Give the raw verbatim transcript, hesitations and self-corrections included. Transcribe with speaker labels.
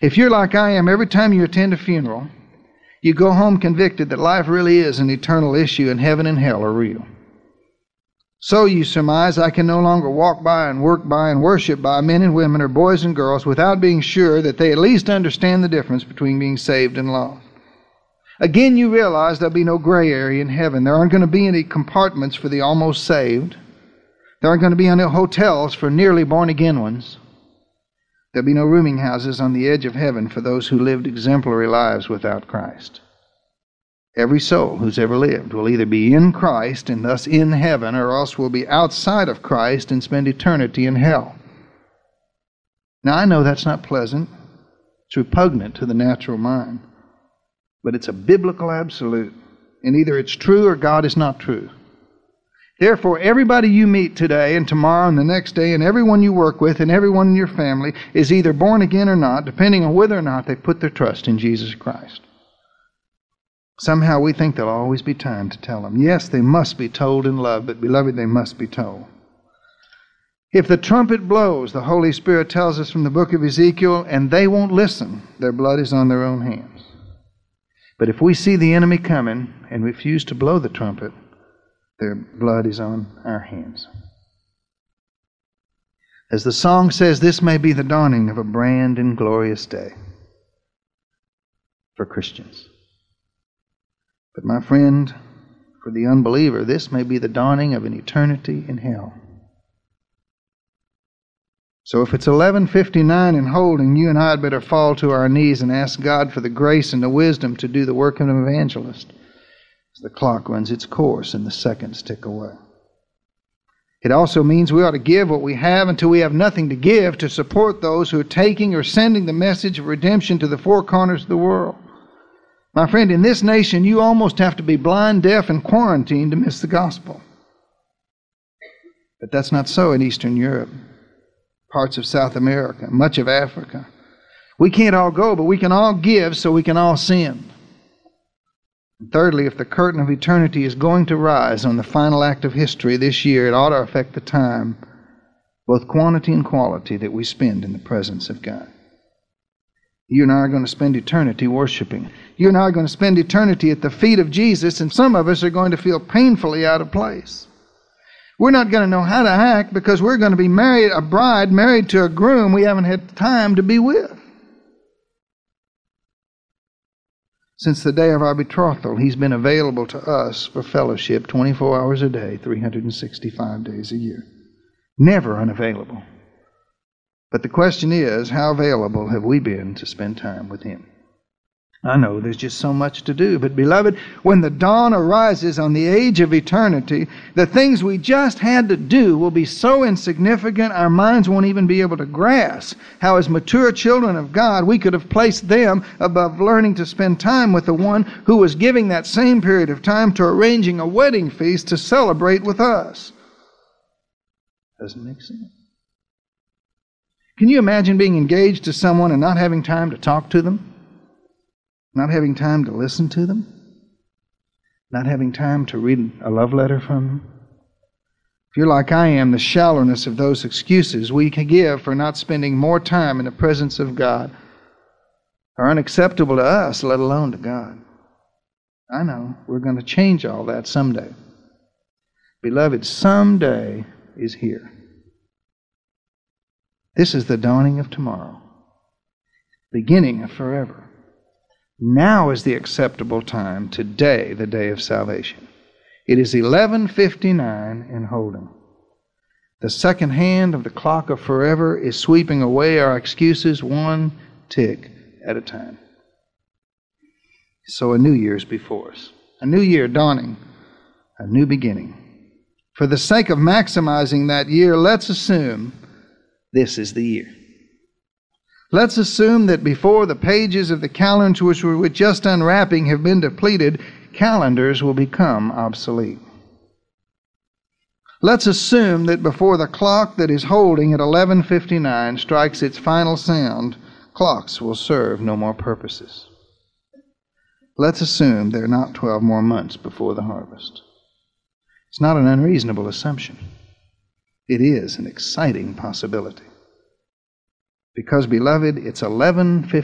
Speaker 1: If you're like I am, every time you attend a funeral, you go home convicted that life really is an eternal issue and heaven and hell are real. So you surmise I can no longer walk by and work by and worship by men and women or boys and girls without being sure that they at least understand the difference between being saved and lost. Again, you realize there'll be no gray area in heaven. There aren't going to be any compartments for the almost saved. There aren't going to be any hotels for nearly born-again ones. There'll be no rooming houses on the edge of heaven for those who lived exemplary lives without Christ. Every soul who's ever lived will either be in Christ and thus in heaven, or else will be outside of Christ and spend eternity in hell. Now, I know that's not pleasant. It's repugnant to the natural mind. But it's a biblical absolute. And either it's true or God is not true. Therefore, everybody you meet today and tomorrow and the next day, and everyone you work with and everyone in your family is either born again or not, depending on whether or not they put their trust in Jesus Christ. Somehow we think there'll always be time to tell them. Yes, they must be told in love, but beloved, they must be told. If the trumpet blows, the Holy Spirit tells us from the book of Ezekiel, and they won't listen, their blood is on their own hands. But if we see the enemy coming and refuse to blow the trumpet, their blood is on our hands. As the song says, this may be the dawning of a brand and glorious day for Christians. But my friend, for the unbeliever, this may be the dawning of an eternity in hell. So if it's eleven fifty-nine and holding, you and I had better fall to our knees and ask God for the grace and the wisdom to do the work of an evangelist as the clock runs its course and the seconds tick away. It also means we ought to give what we have until we have nothing to give to support those who are taking or sending the message of redemption to the four corners of the world. My friend, in this nation, you almost have to be blind, deaf, and quarantined to miss the gospel. But that's not so in Eastern Europe, parts of South America, much of Africa. We can't all go, but we can all give so we can all send. And thirdly, if the curtain of eternity is going to rise on the final act of history this year, it ought to affect the time, both quantity and quality, that we spend in the presence of God. You and I are going to spend eternity worshiping. You and I are going to spend eternity at the feet of Jesus, and some of us are going to feel painfully out of place. We're not going to know how to act because we're going to be married, a bride married to a groom we haven't had time to be with. Since the day of our betrothal, He's been available to us for fellowship twenty-four hours a day, three hundred sixty-five days a year. Never unavailable. But the question is, how available have we been to spend time with Him? I know there's just so much to do, but beloved, when the dawn arises on the age of eternity, the things we just had to do will be so insignificant our minds won't even be able to grasp how, as mature children of God, we could have placed them above learning to spend time with the one who was giving that same period of time to arranging a wedding feast to celebrate with us. Doesn't make sense. Can you imagine being engaged to someone and not having time to talk to them? Not having time to listen to them? Not having time to read a love letter from them? If you're like I am, the shallowness of those excuses we can give for not spending more time in the presence of God are unacceptable to us, let alone to God. I know, we're going to change all that someday. Beloved, someday is here. This is the dawning of tomorrow, beginning of forever. Now is the acceptable time, today, the day of salvation. It is eleven fifty-nine and holding. The second hand of the clock of forever is sweeping away our excuses one tick at a time. So a new year is before us. A new year dawning, a new beginning. For the sake of maximizing that year, let's assume this is the year. Let's assume that before the pages of the calendars which we were just unwrapping have been depleted, calendars will become obsolete. Let's assume that before the clock that is holding at eleven fifty-nine strikes its final sound, clocks will serve no more purposes. Let's assume there are not twelve more months before the harvest. It's not an unreasonable assumption. It is an exciting possibility. Because, beloved, it's eleven fifty-nine.